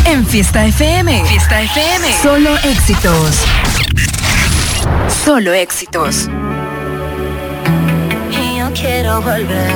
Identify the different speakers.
Speaker 1: En Fiesta FM. Fiesta FM. Solo éxitos. Solo éxitos.
Speaker 2: Y yo quiero volver.